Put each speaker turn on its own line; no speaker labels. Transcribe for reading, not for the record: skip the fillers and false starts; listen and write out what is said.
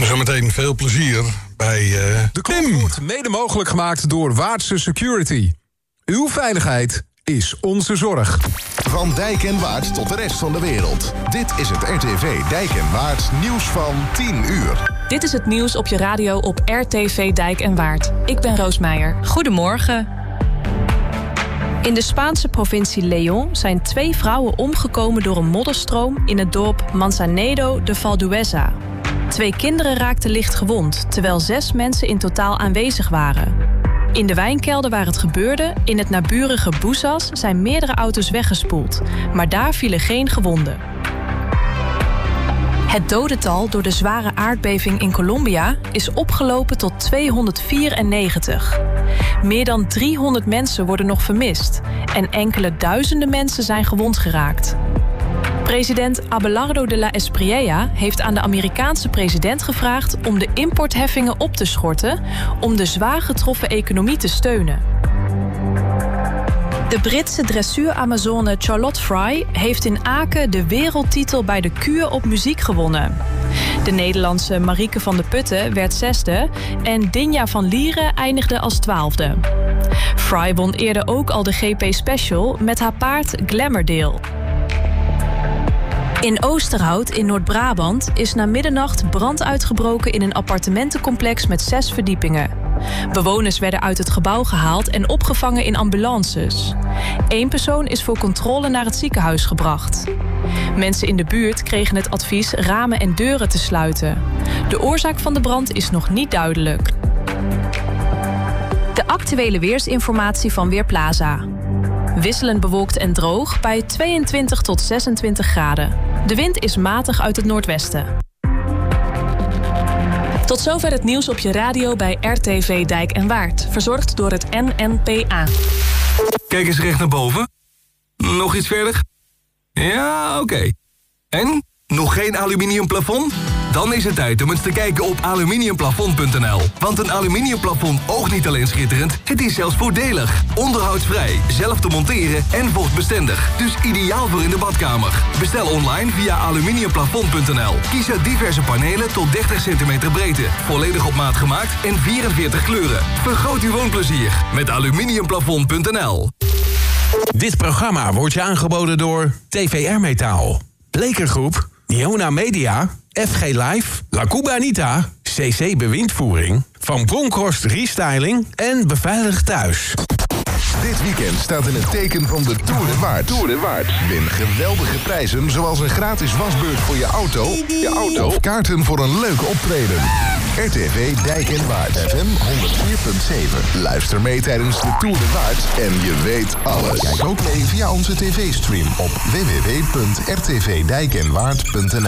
Zometeen veel plezier bij
De klok wordt mede mogelijk gemaakt door Waardse Security. Uw veiligheid is onze zorg.
Van Dijk en Waard tot de rest van de wereld. Dit is het RTV Dijk en Waard nieuws van 10 uur.
Dit is het nieuws op je radio op RTV Dijk en Waard. Ik ben Roos Meijer. Goedemorgen. In de Spaanse provincie León zijn 2 vrouwen omgekomen door een modderstroom in het dorp Manzanedo de Valdueza. 2 kinderen raakten licht gewond, terwijl 6 mensen in totaal aanwezig waren. In de wijnkelder waar het gebeurde, in het naburige Bouzas, zijn meerdere auto's weggespoeld, maar daar vielen geen gewonden. Het dodental door de zware aardbeving in Colombia is opgelopen tot 294. Meer dan 300 mensen worden nog vermist en enkele duizenden mensen zijn gewond geraakt. President Abelardo de la Espriella heeft aan de Amerikaanse president gevraagd om de importheffingen op te schorten om de zwaar getroffen economie te steunen. De Britse dressuur-Amazone Charlotte Fry heeft in Aken de wereldtitel bij de kuur op muziek gewonnen. De Nederlandse Marieke van der Putten werd 6e en Dinja van Lieren eindigde als 12e. Fry won eerder ook al de GP Special met haar paard Glamourdale. In Oosterhout in Noord-Brabant is na middernacht brand uitgebroken in een appartementencomplex met 6 verdiepingen. Bewoners werden uit het gebouw gehaald en opgevangen in ambulances. 1 persoon is voor controle naar het ziekenhuis gebracht. Mensen in de buurt kregen het advies ramen en deuren te sluiten. De oorzaak van de brand is nog niet duidelijk. De actuele weersinformatie van Weerplaza. Wisselend bewolkt en droog bij 22 tot 26 graden. De wind is matig uit het noordwesten. Tot zover het nieuws op je radio bij RTV Dijk en Waard. Verzorgd door het NNPA.
Kijk eens recht naar boven. Nog iets verder? Ja, oké. En? Nog geen aluminium plafond? Dan is het tijd om eens te kijken op aluminiumplafond.nl. Want een aluminiumplafond oogt niet alleen schitterend, het is zelfs voordelig. Onderhoudsvrij, zelf te monteren en vochtbestendig. Dus ideaal voor in de badkamer. Bestel online via aluminiumplafond.nl. Kies uit diverse panelen tot 30 cm breedte. Volledig op maat gemaakt en 44 kleuren. Vergroot uw woonplezier met aluminiumplafond.nl.
Dit programma wordt je aangeboden door TVR Metaal, Blekergroep, Niona Media, FG Live, La Cubanita, CC Bewindvoering, Van Bronckhorst Restyling en Beveiligd Thuis.
Dit weekend staat in het teken van de Tour de Waard. Win geweldige prijzen zoals een gratis wasbeurt voor je auto of kaarten voor een leuk optreden. RTV Dijk en Waard, FM 104.7. Luister mee tijdens de Tour de Waard en je weet alles. Kijk ook mee via onze tv-stream op www.rtvdijkenwaard.nl.